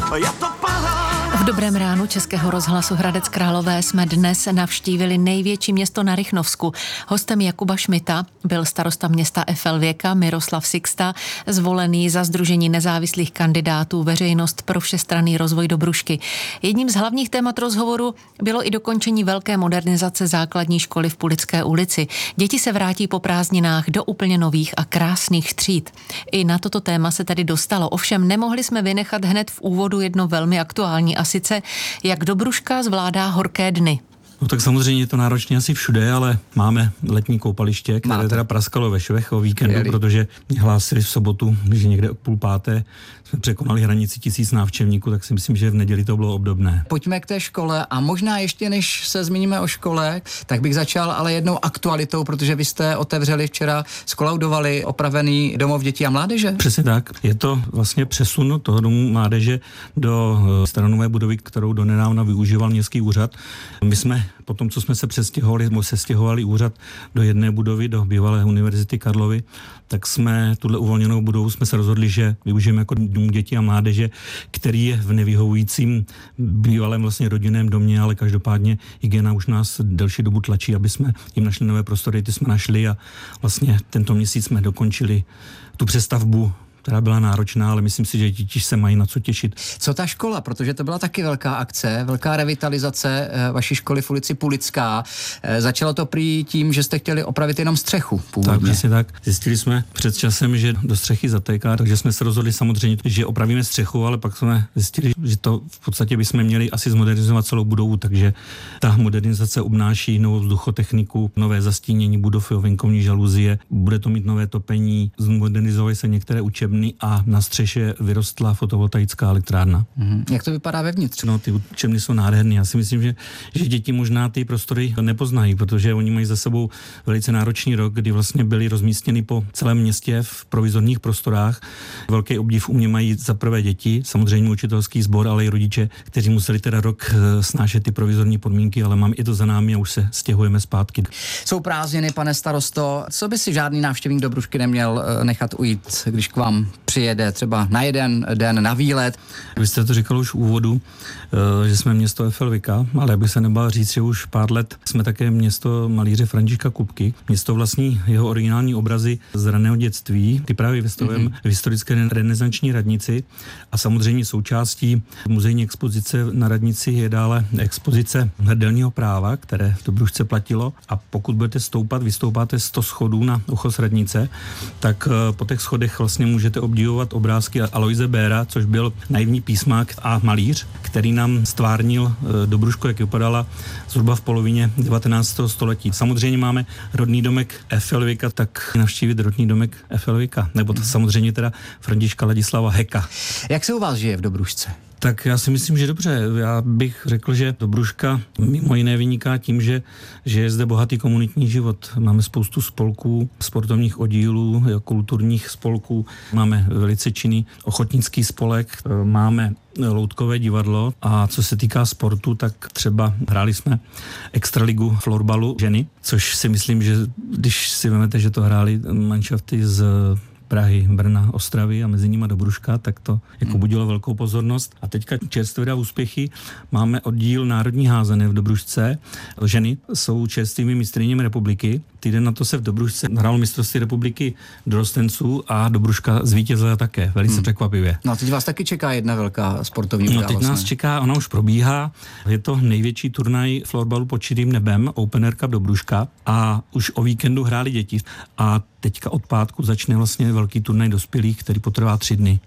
je to paráda. V Dobrém ránu Českého rozhlasu Hradec Králové jsme dnes navštívili největší město na Rychnovsku. Hostem Jakuba Šmita byl starosta města Efelvěka Miroslav Sixta, zvolený za Sdružení nezávislých kandidátů Veřejnost pro všestranný rozvoj Dobrušky. Jedním z hlavních témat rozhovoru bylo i dokončení velké modernizace základní školy v Pulické ulici. Děti se vrátí po prázdninách do úplně nových a krásných tříd. I na toto téma se tedy dostalo. Ovšem nemohli jsme vynechat hned v úvodu jedno velmi aktuální, a sice jak Dobruška zvládá horké dny. No tak samozřejmě je to náročné asi všude, ale máme letní koupaliště, které teda praskalo ve švech o víkendu, protože hlásili v sobotu, že někde o 4:30 jsme překonali hranici 1000 návštěvníků, tak si myslím, že v neděli to bylo obdobné. Pojďme k té škole a možná ještě než se zmíníme o škole, tak bych začal ale jednou aktualitou, protože vy jste otevřeli včera, skolaudovali opravený domov dětí a mládeže. Přesně tak. Je to vlastně přesun toho domu mládeže do staronové budovy, kterou donedávna využíval městský úřad. My jsme po tom, co jsme se sestěhovali úřad do jedné budovy, do bývalé univerzity Karlovy, tak jsme tuhle uvolněnou budovu jsme se rozhodli, že využijeme jako dům dětí a mládeže, který je v nevyhovujícím bývalém vlastně rodinném domě, ale každopádně hygiena už nás delší dobu tlačí, aby jsme jim našli nové prostory, ty jsme našli a vlastně tento měsíc jsme dokončili tu přestavbu, která byla náročná, ale myslím si, že děti se mají na co těšit. Co ta škola, protože to byla taky velká akce, velká revitalizace vaší školy v ulici Pulická. Začalo to prý tím, že jste chtěli opravit jenom střechu původně. Tak, přesně tak. Zjistili jsme před časem, že do střechy zatéká, takže jsme se rozhodli samozřejmě, že opravíme střechu, ale pak jsme zjistili, že to v podstatě bychom měli asi zmodernizovat celou budovu, takže ta modernizace obnáší novou vzduchotechniku, nové zastínění budov, venkovní žaluzie, bude to mít nové topení, zmodernizovaly se některé učebny a na střeše vyrostla fotovoltaická elektrárna. Jak to vypadá vevnitř? No, ty učebny jsou nádherné. Já si myslím, že děti možná ty prostory nepoznají, protože oni mají za sebou velice náročný rok, kdy vlastně byli rozmístěni po celém městě v provizorních prostorách. Velký obdiv u mě mají za prvé děti, samozřejmě učitelský sbor, ale i rodiče, kteří museli teda rok snášet ty provizorní podmínky, ale mám i to za námi a už se stěhujeme zpátky. Jsou prázdniny, pane starosto. Co by si žádný návštěvník Dobrušky neměl nechat ujít, když k vám přijede třeba na jeden den na výlet? Vy jste to říkal už v úvodu, že jsme město Efelvěka, ale bych se nebál říct, že už pár let jsme také město malíře Františka Kupky. Město vlastní jeho originální obrazy z raného dětství, ty právě vystavujeme v historické renesanční radnici a samozřejmě součástí muzejní expozice na radnici je dále expozice hrdelního práva, které v Dobrušce platilo, a pokud budete stoupat, vystoupáte 100 schodů na uchos radnice, tak po těch schodech vlastně můžete obdivovat obrázky Aloise Béra, což byl naivní písmák a malíř, který nám stvárnil Dobrušku, jak vypadala zhruba v polovině 19. století. Samozřejmě máme rodný domek Efelvěka, tak navštívit rodný domek Efelvěka, nebo to samozřejmě teda Františka Ladislava Heka. Jak se u vás žije v Dobrušce? Tak já si myslím, že dobře. Já bych řekl, že Dobruška mimo jiné vyniká tím, že je zde bohatý komunitní život. Máme spoustu spolků, sportovních oddílů, kulturních spolků, máme velice činný ochotnický spolek, máme loutkové divadlo a co se týká sportu, tak třeba hráli jsme extraligu florbalu ženy, což si myslím, že když si vezmete, že to hráli manšafty z Prahy, Brna, Ostravy a mezi nimi Dobruška, tak to jako budilo velkou pozornost. A teďka čerstvé úspěchy. Máme oddíl národní házené v Dobrušce. Ženy jsou čerstvými mistryněmi republiky. Týden na to se v Dobrušce hrálo mistrovství republiky dorostenců a Dobruška zvítězila také, velice překvapivě. No teď vás taky čeká jedna velká sportovní událost. No teď nás čeká, ona už probíhá. Je to největší turnaj florbalu pod čirým nebem, Open Air Cup Dobruška, a už o víkendu hráli děti. A teďka od pátku začne vlastně velký turnaj dospělých, který potrvá 3 dny.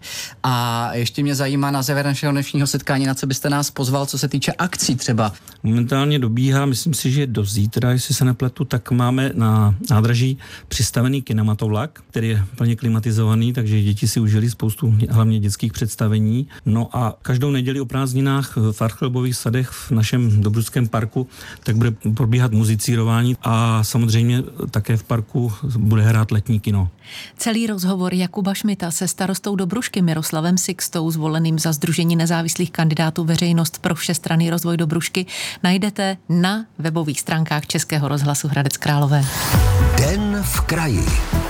A ještě mě zajímá na závěr našeho dnešního setkání, na co byste nás pozval, co se týče akcí třeba. Momentálně dobíhá, myslím si, že do zítra, jestli se nepletu, tak máme na nádraží přistavený kinematovlak, který je plně klimatizovaný, takže děti si užili spoustu hlavně dětských představení. No a každou neděli o prázdninách v Archelbových sadech v našem Dobrušském parku tak bude probíhat muzicírování a samozřejmě také v parku bude hrát letní kino. Celý rozhovor Jakuba Šmita se starostou Dobrušky Miroslavem Sixtou, zvoleným za Sdružení nezávislých kandidátů Veřejnost pro všestranný rozvoj Dobrušky, najdete na webových stránkách Českého rozhlasu Hradec Králové. Den v kraji.